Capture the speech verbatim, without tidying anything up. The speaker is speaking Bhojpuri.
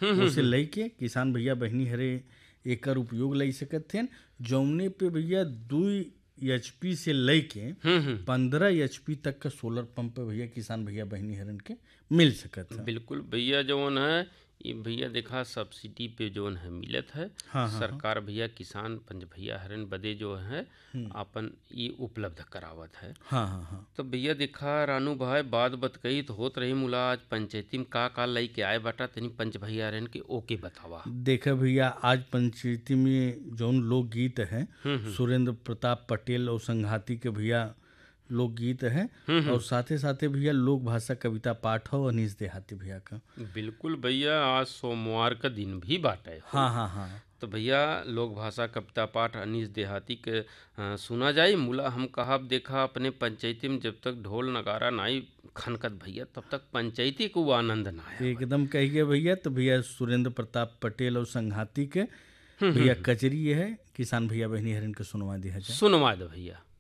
उसे लई के किसान भैया बहनी हरे एकर उपयोग लई सकत हैं, जौने पे भैया दू एच पी से लई के पंद्रह एच पी तक का सोलर पंप पे भैया किसान भैया बहनी हरन के मिल सकत है। बिल्कुल भैया, जौन है ये भैया देखा सब्सिडी पे जौन है मिलत है। हाँ, हाँ, सरकार भैया किसान पंच भैया हरन बदे जो है अपन ये उपलब्ध करावत है। हाँ हाँ हाँ तो भैया देखा रानू भाई बात बतकई तो होत रही मुला आज पंचायती में का का लई के आए बाटा तनी पंच भैया हरन के ओके बतावा। देखा भैया आज पंचायती में जौन लोकगीत है सुरेंद्र प्रताप पटेल और संघाती के भैया लोकगीत है, और साथे साथे भैया लोक भाषा कविता पाठ हो अनीस देहाती भैया का। बिल्कुल भैया, आज सोमवार का दिन भी बाटे। हाँ हाँ हाँ तो भैया लोक भाषा कविता पाठ अनीस देहाती के आ, सुना जाई मुला। हम कहब देखा अपने पंचायती में जब तक ढोल नगारा नाई खनकत भैया तब तक पंचायती को आनंद ना आया। एकदम कहिए भैया। तो भैया सुरेंद्र प्रताप पटेल और संघाती के भैया कचरी है किसान भैया बहनी हरन के सुनवा दिया जाए। सुनवा दो भैया।